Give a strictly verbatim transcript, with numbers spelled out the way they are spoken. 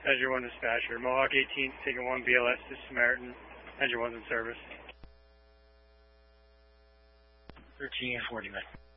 Azure one dispatcher. Mohawk eighteen, taking one B L S to Samaritan. Azure one's in service. thirteen forty, man.